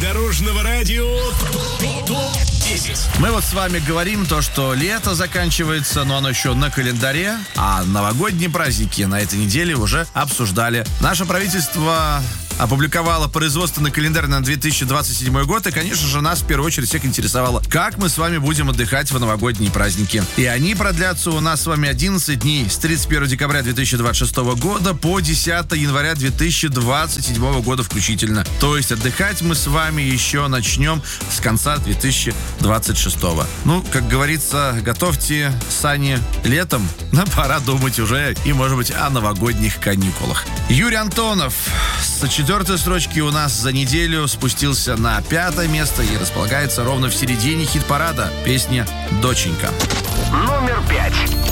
Дорожного радио ТОП-10. Мы вот с вами говорим то, что лето заканчивается, но оно еще на календаре, а новогодние праздники на этой неделе уже обсуждали. Наше правительство опубликовала производственный календарь на 2027 год. И, конечно же, нас в первую очередь всех интересовало, как мы с вами будем отдыхать в новогодние праздники. И они продлятся у нас с вами 11 дней с 31 декабря 2026 года по 10 января 2027 года включительно. То есть отдыхать мы с вами еще начнем с конца 2026. Ну, как говорится, готовьте сани летом, но пора думать уже и, может быть, о новогодних каникулах. Юрий Антонов с 4-й строчки у нас за неделю спустился на 5-е место и располагается ровно в середине хит-парада. Песня «Доченька». Номер 5.